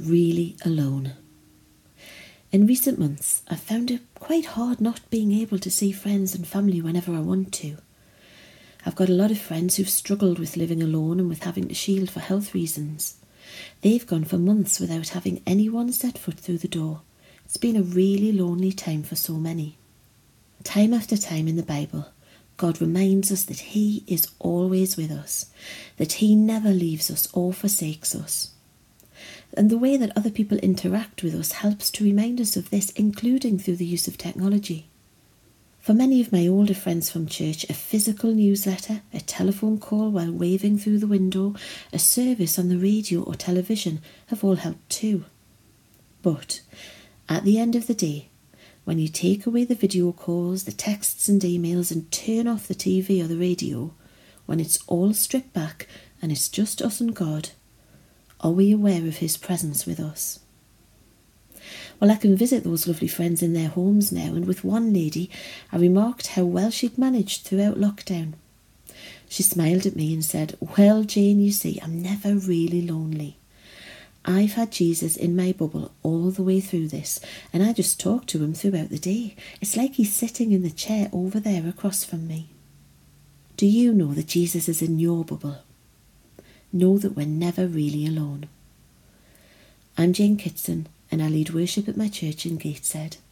really alone. In recent months, I've found it quite hard not being able to see friends and family whenever I want to. I've got a lot of friends who've struggled with living alone and with having to shield for health reasons. They've gone for months without having anyone set foot through the door. It's been a really lonely time for so many. Time after time in the Bible, God reminds us that He is always with us, that He never leaves us or forsakes us. And the way that other people interact with us helps to remind us of this, including through the use of technology. For many of my older friends from church, a physical newsletter, a telephone call while waving through the window, a service on the radio or television have all helped too. But at the end of the day, when you take away the video calls, the texts and emails and turn off the TV or the radio, when it's all stripped back and it's just us and God, are we aware of His presence with us? Well, I can visit those lovely friends in their homes now, and with one lady, I remarked how well she'd managed throughout lockdown. She smiled at me and said, "Well, Jane, you see, I'm never really lonely. I've had Jesus in my bubble all the way through this, and I just talk to Him throughout the day. It's like He's sitting in the chair over there across from me." Do you know that Jesus is in your bubble? Know that we're never really alone. I'm Jane Kitson, and I lead worship at my church in Gateshead.